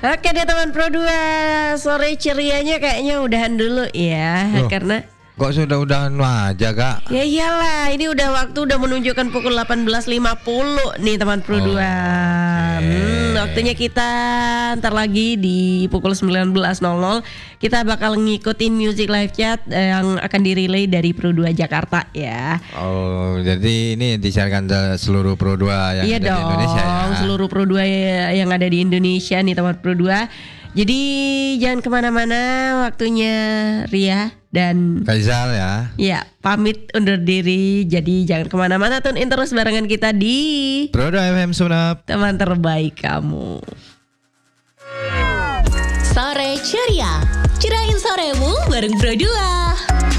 Oke deh teman Pro 2, sore cerianya kayaknya udahan dulu ya. Loh. Karena Kok sudah udahan aja Kak? ya iyalah, ini udah menunjukkan pukul 18.50 nih teman Pro 2. Waktunya kita ntar lagi di pukul 19.00 kita bakal ngikutin Music Live Chat yang akan direlay dari Pro 2 Jakarta ya. Oh, jadi ini disiarkan seluruh Pro 2 yang Iya ada dong, di Indonesia ya. seluruh Pro 2 yang ada di Indonesia nih teman Pro 2. Jadi jangan kemana-mana, waktunya Ria dan Faisal ya. ya pamit undur diri. Jadi jangan kemana-mana, tune in terus barengan kita di Pro 2 FM Sumenep. teman terbaik kamu. Sore ceria, cerain soremu bareng Pro 2.